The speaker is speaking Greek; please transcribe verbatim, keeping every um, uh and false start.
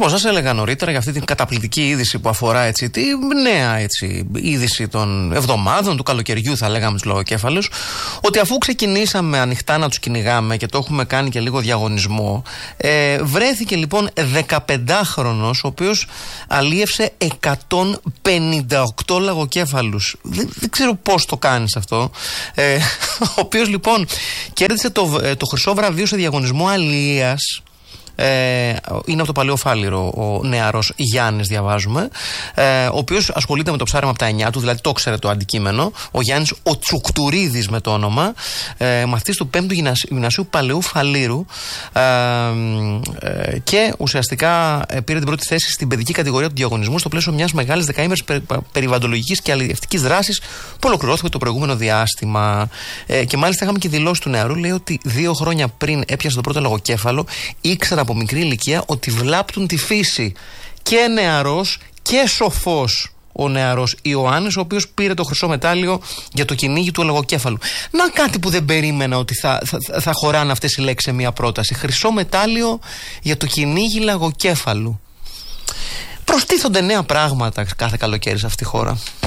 Λοιπόν, σας έλεγα νωρίτερα για αυτή την καταπληκτική είδηση που αφορά έτσι, τη νέα έτσι, είδηση των εβδομάδων, του καλοκαιριού, θα λέγαμε τους λογοκέφαλους, ότι αφού ξεκινήσαμε ανοιχτά να τους κυνηγάμε και το έχουμε κάνει και λίγο διαγωνισμό, ε, βρέθηκε λοιπόν δεκαπεντάχρονος ο οποίος αλίευσε εκατόν πενήντα οκτώ λαγοκέφαλους. Δεν, δεν ξέρω πώς το κάνεις αυτό. Ε, ο οποίος λοιπόν κέρδισε το, το χρυσό βραβείο σε διαγωνισμό αλίας. Ε, είναι από το Παλαιό Φάληρο ο νεαρός Γιάννης, διαβάζουμε, ε, ο οποίος ασχολείται με το ψάρεμα από τα εννιά του, δηλαδή το ξέρε το αντικείμενο. Ο Γιάννης ο Τσουκτουρίδης με το όνομα, ε, μαθητής του πέμπτου Γυμνασίου Παλαιού Φαλήρου, ε, ε, και ουσιαστικά ε, πήρε την πρώτη θέση στην παιδική κατηγορία του διαγωνισμού στο πλαίσιο μιας μεγάλης δεκαήμερης περι, περιβαλλοντολογικής και αλλιευτικής δράσης που ολοκληρώθηκε το προηγούμενο διάστημα. Ε, και μάλιστα είχαμε και δηλώσει του νεαρού, λέει ότι δύο χρόνια πριν έπιασε το πρώτο λογοκέφαλο, ήξερα από μικρή ηλικία ότι βλάπτουν τη φύση. Και νεαρός και σοφός ο νεαρός Ιωάννης, ο οποίος πήρε το χρυσό μετάλλιο για το κυνήγι του λογοκέφαλου. Να κάτι που δεν περίμενα ότι θα, θα, θα χωράνε αυτές οι λέξεις σε μια πρόταση. Χρυσό μετάλλιο για το κυνήγι λαγοκέφαλου. Προστίθονται νέα πράγματα κάθε καλοκαίρι σε αυτή τη χώρα.